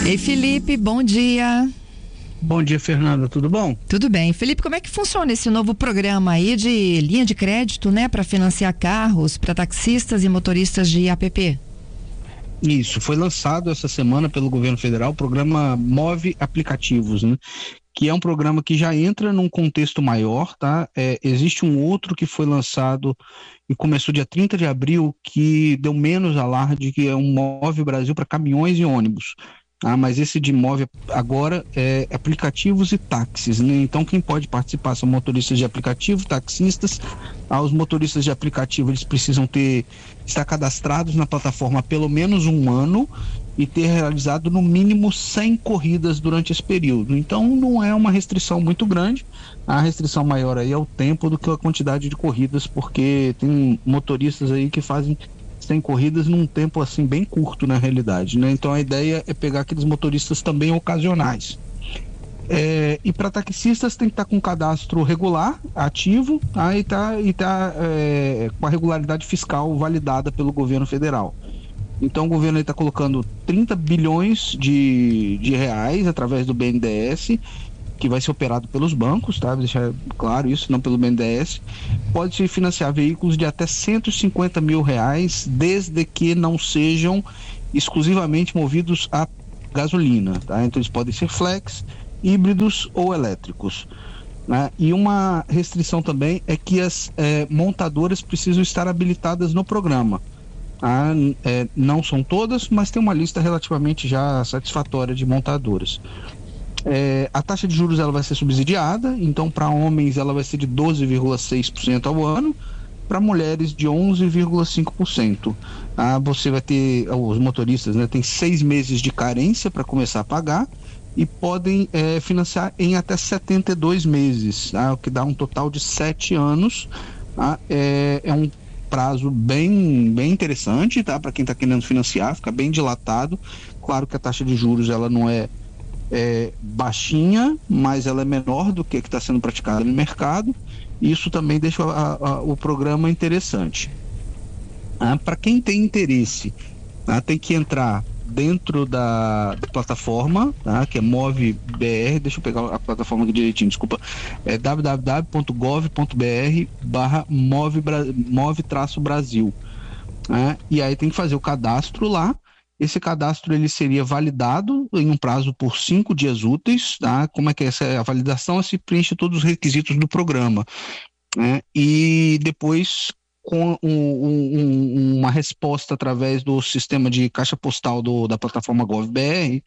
Ei, Felipe, bom dia. Bom dia, Fernanda, tudo bom? Tudo bem. Felipe, como é que funciona esse novo programa aí de linha de crédito, né, para financiar carros para taxistas e motoristas de app? Isso, foi lançado essa semana pelo governo federal o programa Move Aplicativos, né? Que é um programa que já entra num contexto maior, tá? Existe um outro que foi lançado e começou dia 30 de abril, que deu menos alarde, que é um Move Brasil para caminhões e ônibus. Mas esse de Move agora é aplicativos e táxis, né? Então quem pode participar são motoristas de aplicativo, taxistas. Os motoristas de aplicativo, eles precisam estar cadastrados na plataforma há pelo menos um ano e ter realizado no mínimo 100 corridas durante esse período. Então não é uma restrição muito grande. A restrição maior aí é o tempo do que a quantidade de corridas, porque tem motoristas aí que fazem 100 corridas num tempo assim bem curto na realidade, né? Então a ideia é pegar aqueles motoristas também ocasionais. E para taxistas tem que estar com cadastro regular, ativo, e tá com a regularidade fiscal validada pelo governo federal. Então o governo está colocando 30 bilhões de reais através do BNDES, que vai ser operado pelos bancos, tá? Vou deixar claro isso, não pelo BNDES. Pode-se financiar veículos de até R$150 mil, desde que não sejam exclusivamente movidos a gasolina, tá? Então eles podem ser flex, híbridos ou elétricos, né? E uma restrição também é que as montadoras precisam estar habilitadas no programa. Não são todas, mas tem uma lista relativamente já satisfatória de montadoras. A taxa de juros ela vai ser subsidiada, então para homens ela vai ser de 12,6% ao ano, para mulheres de 11,5%. Você vai ter, os motoristas, né, tem 6 meses de carência para começar a pagar e podem financiar em até 72 meses, o que dá um total de 7 anos. É um prazo bem interessante, tá? Para quem está querendo financiar, fica bem dilatado. Claro que a taxa de juros ela não é baixinha, mas ela é menor do que está sendo praticado no mercado. Isso também deixa o programa interessante. Para quem tem interesse, tem que entrar dentro da plataforma, que é MoveBR. Deixa eu pegar a plataforma aqui direitinho, desculpa. É www.gov.br/move-brasil. E aí tem que fazer o cadastro lá. Esse cadastro ele seria validado em um prazo por 5 dias úteis, tá? Como é que é essa validação? Se preenche todos os requisitos do programa, né? E depois, com uma resposta através do sistema de caixa postal da plataforma GovBR,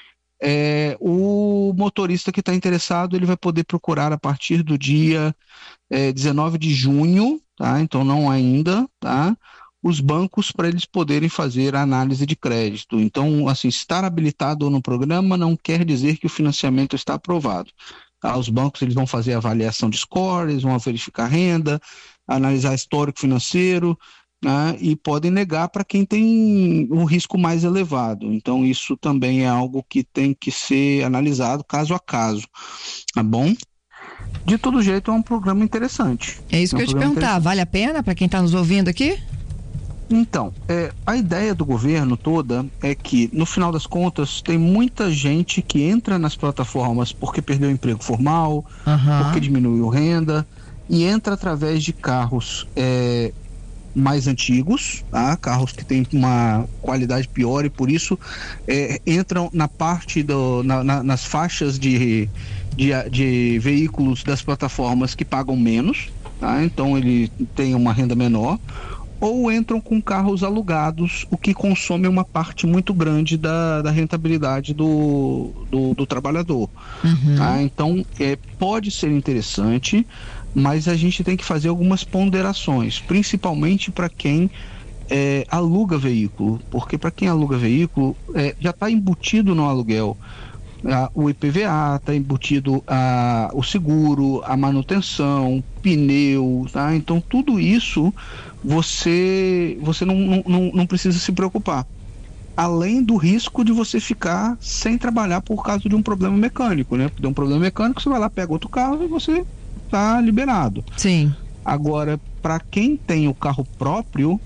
o motorista que está interessado, ele vai poder procurar a partir do dia 19 de junho, tá? Então não ainda, tá? Os bancos para eles poderem fazer a análise de crédito. Então, assim, estar habilitado no programa não quer dizer que o financiamento está aprovado. Os bancos eles vão fazer a avaliação de scores, vão verificar a renda, analisar histórico financeiro, né, e podem negar para quem tem um risco mais elevado. Então, isso também é algo que tem que ser analisado caso a caso, tá bom? De todo jeito, é um programa interessante. É isso que eu ia te perguntar. Vale a pena para quem está nos ouvindo aqui? Então, a ideia do governo toda é que, no final das contas, tem muita gente que entra nas plataformas porque perdeu o emprego formal, porque diminuiu renda, e entra através de carros mais antigos, tá? Carros que têm uma qualidade pior e, por isso, entram na parte nas faixas de veículos das plataformas que pagam menos, tá? Então ele tem uma renda menor, ou entram com carros alugados, o que consome uma parte muito grande da rentabilidade do trabalhador. Então, pode ser interessante, mas a gente tem que fazer algumas ponderações, principalmente para quem aluga veículo, porque para quem aluga veículo, já está embutido no aluguel. O IPVA, está embutido o seguro, a manutenção, pneu, tá? Então tudo isso você não precisa se preocupar. Além do risco de você ficar sem trabalhar por causa de um problema mecânico, né? Deu um problema mecânico, você vai lá, pega outro carro e você está liberado. Sim. Agora, para quem tem o carro próprio,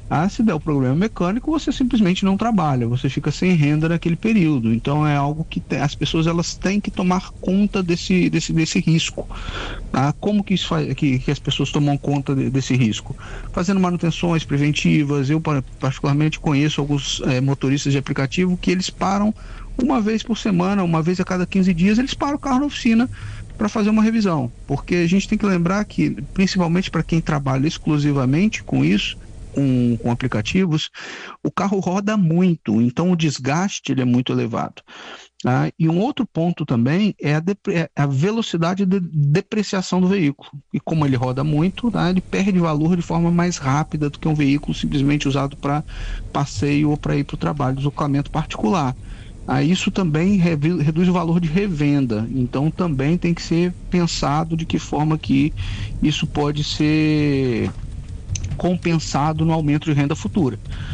Se der o problema mecânico, você simplesmente não trabalha, você fica sem renda naquele período. Então é algo que as pessoas elas têm que tomar conta desse risco. Como que isso faz, que as pessoas tomam conta desse risco? Fazendo manutenções preventivas. Eu particularmente conheço alguns motoristas de aplicativo que eles param uma vez por semana, uma vez a cada 15 dias, eles param o carro na oficina para fazer uma revisão, porque a gente tem que lembrar que, principalmente para quem trabalha exclusivamente com isso, com aplicativos, o carro roda muito, então o desgaste ele é muito elevado. E um outro ponto também é a velocidade de depreciação do veículo, e como ele roda muito, ele perde valor de forma mais rápida do que um veículo simplesmente usado para passeio ou para ir para o trabalho, deslocamento particular. Isso também reduz o valor de revenda, então também tem que ser pensado de que forma que isso pode ser compensado no aumento de renda futura.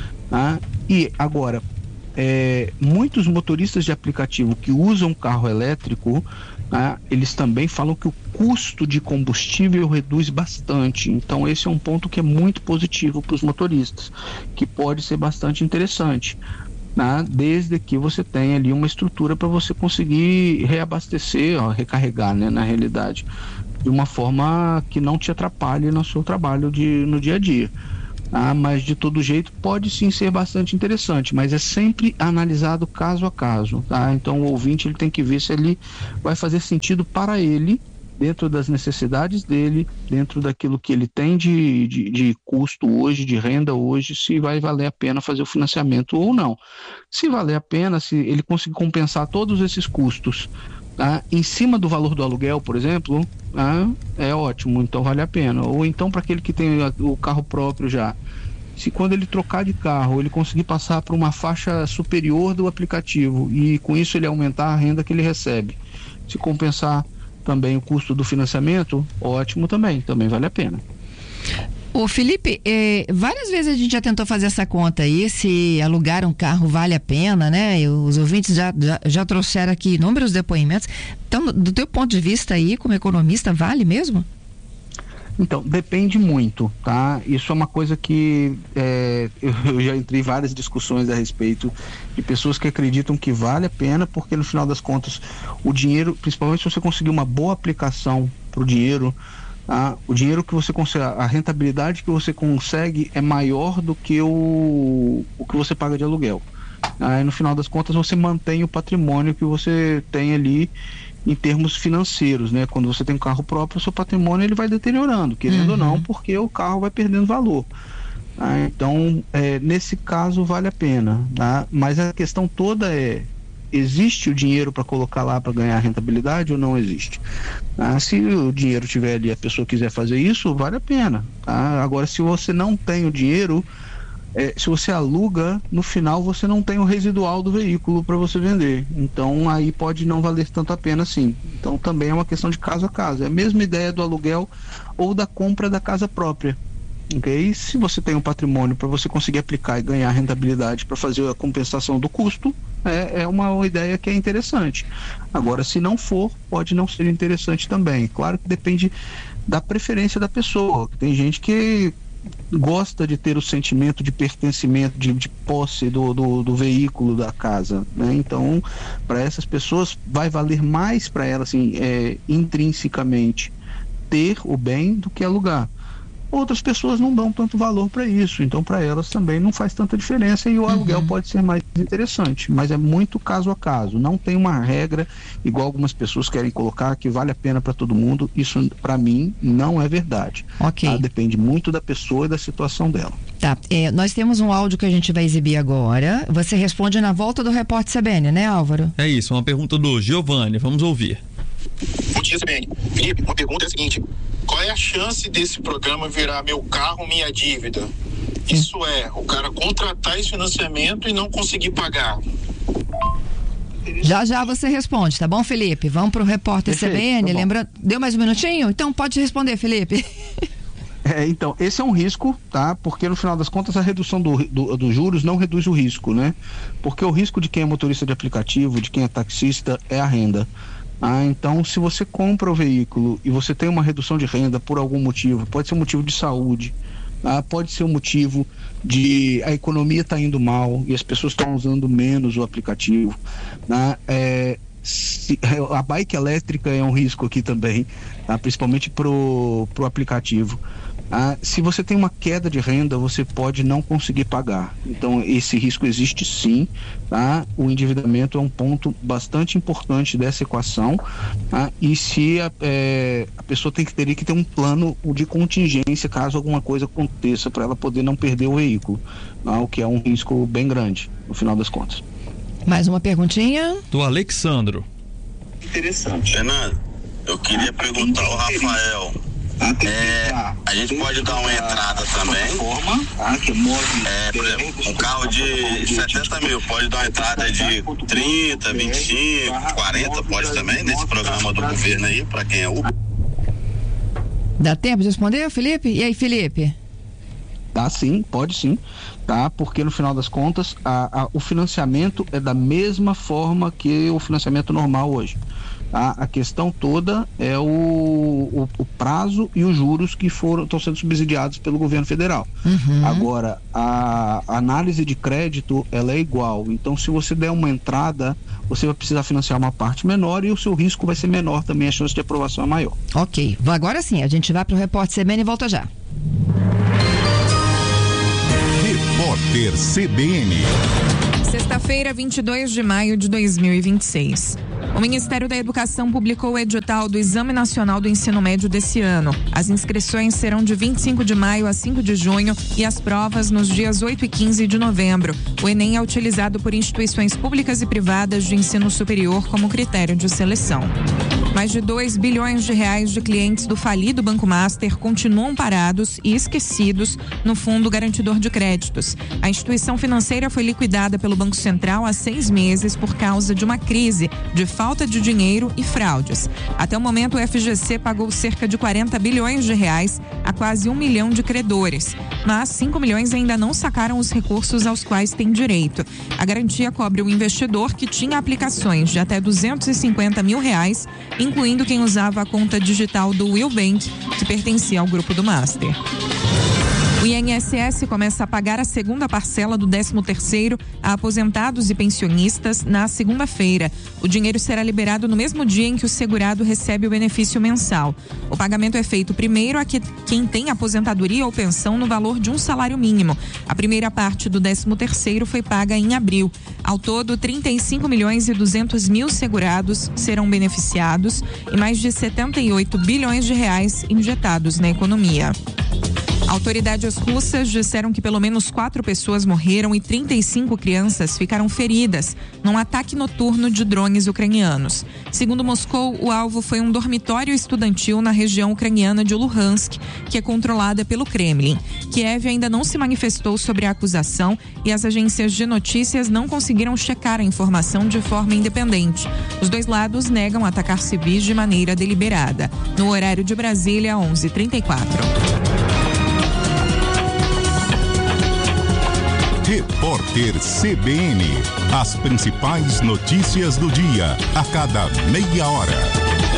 E agora, muitos motoristas de aplicativo que usam carro elétrico, eles também falam que o custo de combustível reduz bastante, então esse é um ponto que é muito positivo para os motoristas, que pode ser bastante interessante. Desde que você tenha ali uma estrutura para você conseguir reabastecer, recarregar, na realidade, de uma forma que não te atrapalhe no seu trabalho no dia a dia. Mas de todo jeito pode sim ser bastante interessante, mas é sempre analisado caso a caso. Então o ouvinte ele tem que ver se ele vai fazer sentido para ele, dentro das necessidades dele, dentro daquilo que ele tem de custo hoje, de renda hoje, se vai valer a pena fazer o financiamento ou não. Se valer a pena, se ele conseguir compensar todos esses custos em cima do valor do aluguel, por exemplo, é ótimo, então vale a pena. Ou então para aquele que tem o carro próprio já, se quando ele trocar de carro, ele conseguir passar para uma faixa superior do aplicativo e com isso ele aumentar a renda que ele recebe, se compensar também o custo do financiamento, ótimo também vale a pena. Ô Felipe, várias vezes a gente já tentou fazer essa conta aí, se alugar um carro vale a pena, né? Os ouvintes já trouxeram aqui inúmeros depoimentos. Então, do teu ponto de vista aí, como economista, vale mesmo? Então, depende muito, tá? Isso é uma coisa que eu já entrei em várias discussões a respeito de pessoas que acreditam que vale a pena, porque no final das contas, o dinheiro, principalmente se você conseguir uma boa aplicação para o dinheiro que você consegue, a rentabilidade que você consegue é maior do que o que você paga de aluguel. No final das contas, você mantém o patrimônio que você tem ali em termos financeiros, né? Quando você tem um carro próprio, o seu patrimônio ele vai deteriorando, querendo ou não, porque o carro vai perdendo valor. Então, nesse caso, vale a pena. Mas a questão toda existe o dinheiro para colocar lá para ganhar rentabilidade ou não existe? Se o dinheiro tiver ali, a pessoa quiser fazer isso, vale a pena. Agora, se você não tem o dinheiro, se você aluga, no final você não tem o residual do veículo para você vender, então aí pode não valer tanto a pena assim. Então também é uma questão de caso a caso, é a mesma ideia do aluguel ou da compra da casa própria, ok? Se você tem um patrimônio para você conseguir aplicar e ganhar rentabilidade para fazer a compensação do custo, é uma ideia que é interessante. Agora, se não for, pode não ser interessante também. Claro que depende da preferência da pessoa, tem gente que gosta de ter o sentimento de pertencimento, de posse do veículo, da casa, né? Então, para essas pessoas vai valer mais para elas, assim, intrinsecamente, ter o bem do que alugar. Outras pessoas não dão tanto valor para isso, então para elas também não faz tanta diferença e o aluguel pode ser mais interessante, mas é muito caso a caso, não tem uma regra igual algumas pessoas querem colocar que vale a pena para todo mundo. Isso para mim não é verdade. Ok. Depende muito da pessoa e da situação dela. Tá, nós temos um áudio que a gente vai exibir agora, você responde na volta do Repórter CBN, né, Álvaro? É isso, uma pergunta do Giovanni, vamos ouvir. Bom dia, CBN. Felipe, uma pergunta é a seguinte: qual é a chance desse programa virar Meu Carro, Minha Dívida? Isso é, o cara contratar esse financiamento e não conseguir pagar. Já você responde, tá bom, Felipe? Vamos pro Repórter CBN, tá. Lembra? Deu mais um minutinho? Então pode responder, Felipe. Então, esse é um risco, tá? Porque no final das contas a redução dos juros não reduz o risco, né? Porque o risco de quem é motorista de aplicativo, de quem é taxista, é a renda. Então, se você compra o veículo e você tem uma redução de renda por algum motivo, pode ser um motivo de saúde, pode ser um motivo de a economia está indo mal e as pessoas estão usando menos o aplicativo, né? A bike elétrica é um risco aqui também, tá? Principalmente pro aplicativo. Se você tem uma queda de renda, você pode não conseguir pagar. Então, esse risco existe sim, tá? O endividamento é um ponto bastante importante dessa equação, tá? E se a pessoa teria que ter um plano de contingência caso alguma coisa aconteça, para ela poder não perder o veículo, tá? O que é um risco bem grande, no final das contas. Mais uma perguntinha do Alexandro. Interessante. Fernando, eu queria perguntar ao Rafael. A gente pode dar uma entrada também. Por exemplo, um carro de 70 mil pode dar uma entrada de 30, 25, 40, pode também, nesse programa do governo aí, para quem é Uber. Dá tempo de responder, Felipe? E aí, Felipe? Dá sim, pode sim, tá? Porque no final das contas o financiamento é da mesma forma que o financiamento normal hoje. A questão toda é o prazo e os juros que estão sendo subsidiados pelo governo federal. Agora, a análise de crédito, ela é igual. Então, se você der uma entrada, você vai precisar financiar uma parte menor e o seu risco vai ser menor também, a chance de aprovação é maior. Ok, agora sim, a gente vai para o Repórter CBN e volta já. Repórter CBN. Sexta-feira, 22 de maio de 2026. O Ministério da Educação publicou o edital do Exame Nacional do Ensino Médio desse ano. As inscrições serão de 25 de maio a 5 de junho e as provas nos dias 8 e 15 de novembro. O Enem é utilizado por instituições públicas e privadas de ensino superior como critério de seleção. Mais de 2 bilhões de reais de clientes do falido Banco Master continuam parados e esquecidos no Fundo Garantidor de Créditos. A instituição financeira foi liquidada pelo Banco Central há 6 meses por causa de uma crise de falta de dinheiro e fraudes. Até o momento, o FGC pagou cerca de 40 bilhões de reais a quase 1 milhão de credores, mas 5 milhões ainda não sacaram os recursos aos quais têm direito. A garantia cobre o investidor que tinha aplicações de até 250 mil reais, incluindo quem usava a conta digital do Will Bank, que pertencia ao grupo do Master. O INSS começa a pagar a segunda parcela do 13º a aposentados e pensionistas na segunda-feira. O dinheiro será liberado no mesmo dia em que o segurado recebe o benefício mensal. O pagamento é feito primeiro a quem tem aposentadoria ou pensão no valor de um salário mínimo. A primeira parte do 13º foi paga em abril. Ao todo, 35 milhões e 200 mil segurados serão beneficiados e mais de 78 bilhões de reais injetados na economia. Autoridades russas disseram que pelo menos 4 pessoas morreram e 35 crianças ficaram feridas num ataque noturno de drones ucranianos. Segundo Moscou, o alvo foi um dormitório estudantil na região ucraniana de Luhansk, que é controlada pelo Kremlin. Kiev ainda não se manifestou sobre a acusação e as agências de notícias não conseguiram checar a informação de forma independente. Os dois lados negam atacar civis de maneira deliberada. No horário de Brasília, 11h34. Repórter CBN. As principais notícias do dia, a cada meia hora.